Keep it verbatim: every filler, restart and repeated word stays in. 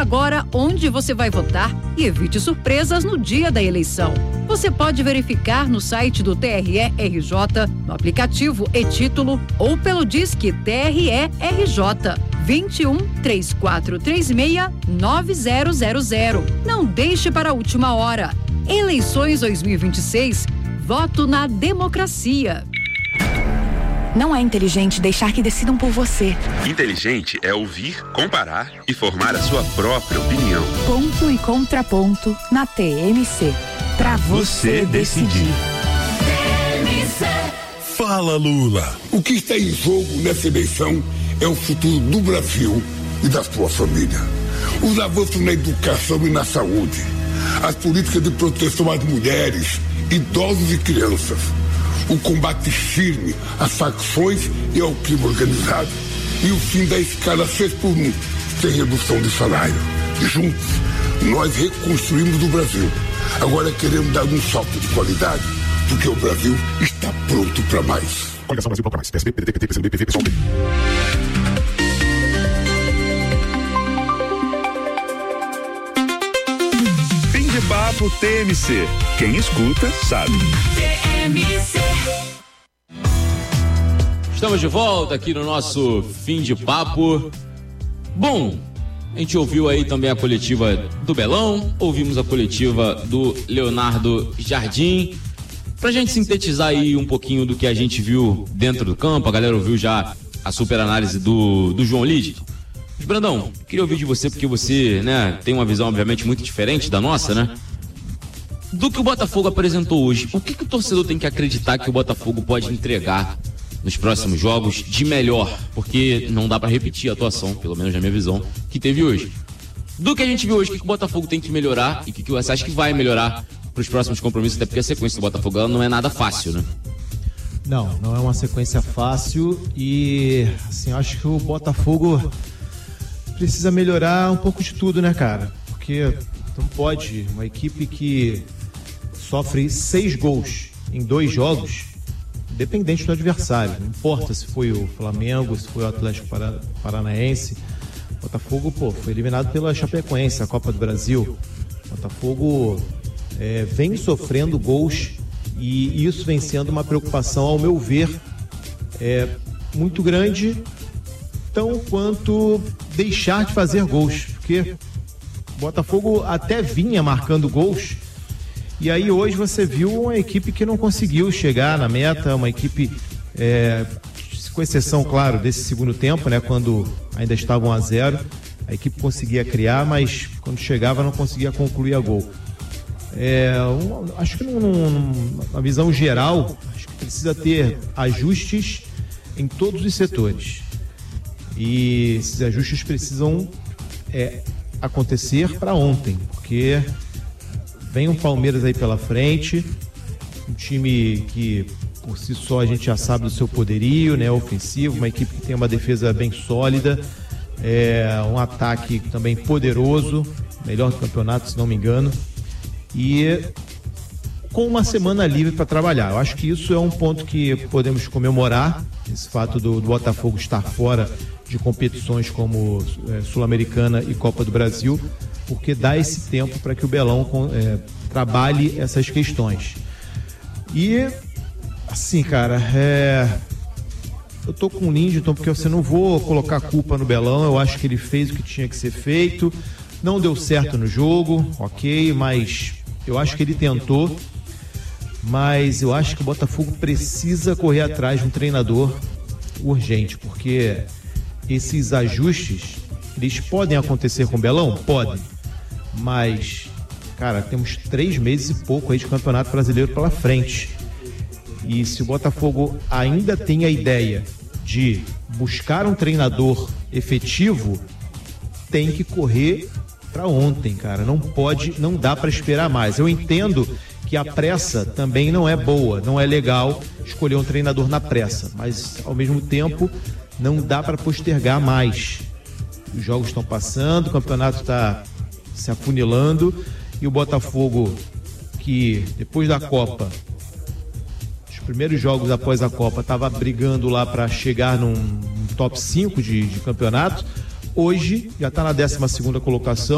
agora onde você vai votar e evite surpresas no dia da eleição. Você pode verificar no site do T R E R J, no aplicativo e-Título ou pelo Disque T R E R J vinte e um, três quatro três seis, nove zero zero zero. Não deixe para a última hora. Eleições dois mil e vinte e seis. Voto na democracia. Não é inteligente deixar que decidam por você. Inteligente é ouvir, comparar e formar a sua própria opinião. Ponto e contraponto na T M C. Pra você, você decidir. Fala, Lula. O que está em jogo nessa eleição é o futuro do Brasil e da sua família. Os avanços na educação e na saúde. As políticas de proteção às mulheres, idosos e crianças. O combate firme às facções e ao crime organizado. E o fim da escala seis por um, sem redução de salário. Juntos, nós reconstruímos o Brasil. Agora queremos dar um salto de qualidade, porque o Brasil está pronto para mais. Coligação Brasil para mais. P S B, P D T, P T, P C M B, P V, P S O B. Fim de papo T M C. Quem escuta, sabe. T M C. Estamos de volta aqui no nosso Fim de Papo. Bom, a gente ouviu aí também a coletiva do Belão, ouvimos a coletiva do Leonardo Jardim. Pra gente sintetizar aí um pouquinho do que a gente viu dentro do campo, a galera ouviu já a super análise do, do João Lide. Mas, Brandão, queria ouvir de você, porque você, né, tem uma visão obviamente muito diferente da nossa, né? Do que o Botafogo apresentou hoje, o que, que o torcedor tem que acreditar que o Botafogo pode entregar nos próximos jogos de melhor? Porque não dá pra repetir a atuação, pelo menos na minha visão, que teve hoje. Do que a gente viu hoje, o que, que o Botafogo tem que melhorar e o que, que você acha que vai melhorar para os próximos compromissos, até porque a sequência do Botafogo não é nada fácil, né? Não, não é uma sequência fácil e, assim, acho que o Botafogo precisa melhorar um pouco de tudo, né, cara? Porque não pode, uma equipe que sofre seis gols em dois jogos, independente do adversário, não importa se foi o Flamengo, se foi o Atlético Paranaense, o Botafogo, pô, foi eliminado pela Chapecoense, a Copa do Brasil. O Botafogo é, vem sofrendo gols e isso vem sendo uma preocupação, ao meu ver, é, muito grande, tão quanto deixar de fazer gols, porque o Botafogo até vinha marcando gols e aí hoje você viu uma equipe que não conseguiu chegar na meta, uma equipe, é, com exceção, claro, desse segundo tempo, né, quando ainda estava um a zero, a equipe conseguia criar, mas quando chegava não conseguia concluir a gol. É, um, acho que numa visão geral, acho que precisa ter ajustes em todos os setores. E esses ajustes precisam é, acontecer para ontem, porque vem um Palmeiras aí pela frente, um time que por si só a gente já sabe do seu poderio, né, ofensivo, uma equipe que tem uma defesa bem sólida, é, um ataque também poderoso, melhor do campeonato, se não me engano, e com uma semana livre para trabalhar. Eu acho que isso é um ponto que podemos comemorar, esse fato do, do Botafogo estar fora de competições como é, Sul-Americana e Copa do Brasil, porque dá esse tempo para que o Belão é, trabalhe essas questões. E assim, cara, é... eu tô com o Lindton, porque você não vou colocar culpa no Belão, eu acho que ele fez o que tinha que ser feito, não deu certo no jogo, ok, mas eu acho que ele tentou, mas eu acho que o Botafogo precisa correr atrás de um treinador urgente, porque esses ajustes, eles podem acontecer com o Belão? Podem, mas, cara, temos três meses e pouco aí de Campeonato Brasileiro pela frente. E se o Botafogo ainda tem a ideia de buscar um treinador efetivo, tem que correr para ontem, cara. Não pode, não dá para esperar mais. Eu entendo que a pressa também não é boa, não é legal escolher um treinador na pressa, mas ao mesmo tempo não dá para postergar mais. Os jogos estão passando, o campeonato está se afunilando e o Botafogo, que depois da Copa, os primeiros jogos após a Copa, estava brigando lá para chegar num top cinco de, de campeonato, hoje já está na décima segunda colocação.